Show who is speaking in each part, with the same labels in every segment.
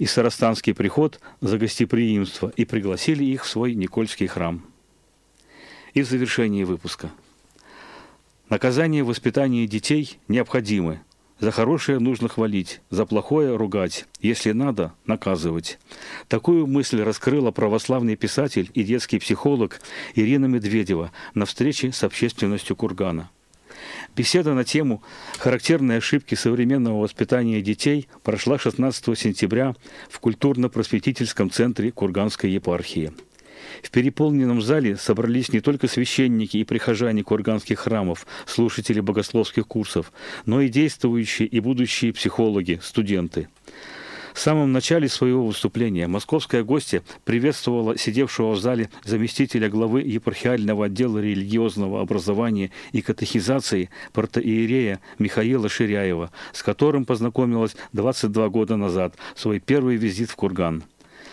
Speaker 1: и Сарастанский приход за гостеприимство и пригласили их в свой Никольский храм. И в завершении выпуска. Наказание в воспитании детей необходимы. За хорошее нужно хвалить, за плохое ругать, если надо наказывать. Такую мысль раскрыла православный писатель и детский психолог Ирина Медведева на встрече с общественностью Кургана. Беседа на тему «Характерные ошибки современного воспитания детей» прошла 16 сентября в культурно-просветительском центре Курганской епархии. В переполненном зале собрались не только священники и прихожане курганских храмов, слушатели богословских курсов, но и действующие и будущие психологи, студенты. В самом начале своего выступления московская гостья приветствовала сидевшего в зале заместителя главы епархиального отдела религиозного образования и катехизации протоиерея Михаила Ширяева, с которым познакомилась 22 года назад, в свой первый визит в Курган.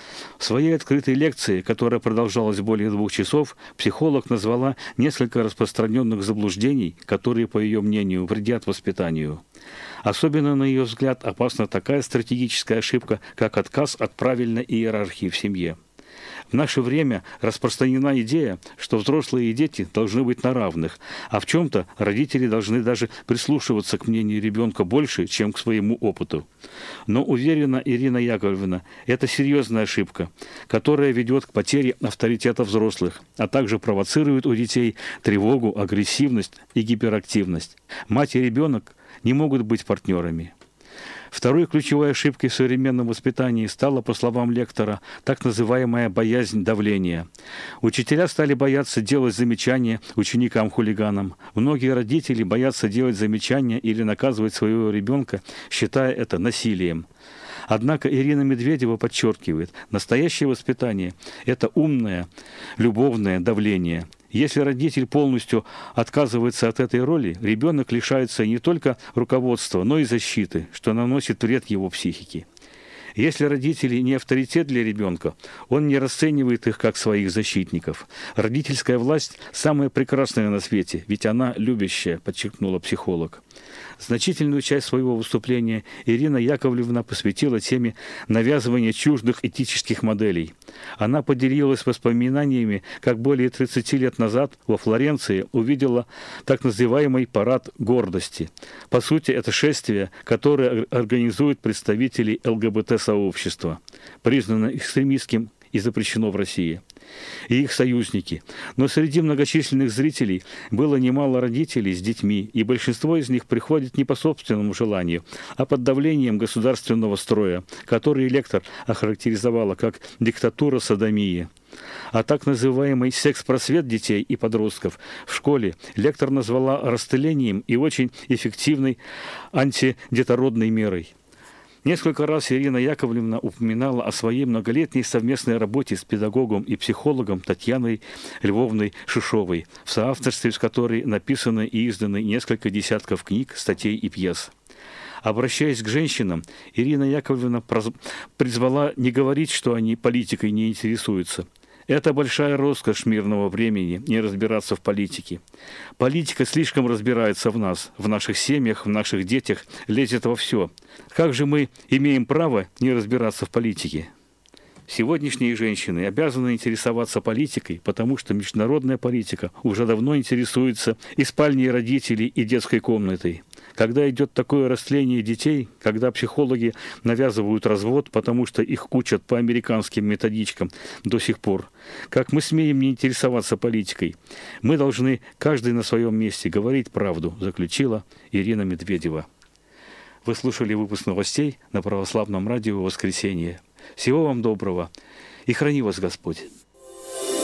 Speaker 1: В своей открытой лекции, которая продолжалась более 2 часов, психолог назвала несколько распространенных заблуждений, которые, по ее мнению, вредят воспитанию. Особенно, на ее взгляд, опасна такая стратегическая ошибка, как отказ от правильной иерархии в семье. В наше время распространена идея, что взрослые и дети должны быть на равных, а в чем-то родители должны даже прислушиваться к мнению ребенка больше, чем к своему опыту. Но, уверена Ирина Яковлевна, это серьезная ошибка, которая ведет к потере авторитета взрослых, а также провоцирует у детей тревогу, агрессивность и гиперактивность. Мать и ребенок не могут быть партнерами. Второй ключевой ошибкой в современном воспитании стала, по словам лектора, так называемая боязнь давления. Учителя стали бояться делать замечания ученикам-хулиганам. Многие родители боятся делать замечания или наказывать своего ребенка, считая это насилием. Однако Ирина Медведева подчеркивает, настоящее воспитание – это умное, любовное давление. Если родитель полностью отказывается от этой роли, ребенок лишается не только руководства, но и защиты, что наносит вред его психике. Если родители не авторитет для ребенка, он не расценивает их как своих защитников. Родительская власть – самая прекрасная на свете, ведь она любящая, подчеркнула психолог. Значительную часть своего выступления Ирина Яковлевна посвятила теме навязывания чуждых этических моделей. Она поделилась воспоминаниями, как более 30 лет назад во Флоренции увидела так называемый парад гордости. По сути, это шествие, которое организуют представители ЛГБТ-сообщества, признано экстремистским и запрещено в России, и их союзники. Но среди многочисленных зрителей было немало родителей с детьми, и большинство из них приходит не по собственному желанию, а под давлением государственного строя, который лектор охарактеризовала как диктатура содомии. А так называемый секс-просвет детей и подростков в школе лектор назвала растлением и очень эффективной антидетородной мерой. Несколько раз Ирина Яковлевна упоминала о своей многолетней совместной работе с педагогом и психологом Татьяной Львовной Шишовой, в соавторстве с которой написаны и изданы несколько десятков книг, статей и пьес. Обращаясь к женщинам, Ирина Яковлевна призвала не говорить, что они политикой не интересуются. Это большая роскошь мирного времени, не разбираться в политике. Политика слишком разбирается в нас, в наших семьях, в наших детях, лезет во все. Как же мы имеем право не разбираться в политике? Сегодняшние женщины обязаны интересоваться политикой, потому что международная политика уже давно интересуется и спальней родителей, и детской комнатой. Когда идет такое растление детей, когда психологи навязывают развод, потому что их учат по американским методичкам до сих пор, как мы смеем не интересоваться политикой? Мы должны, каждый на своем месте, говорить правду, заключила Ирина Медведева. Вы слушали выпуск новостей на Православном радио «Воскресенье». Всего вам доброго и храни вас Господь!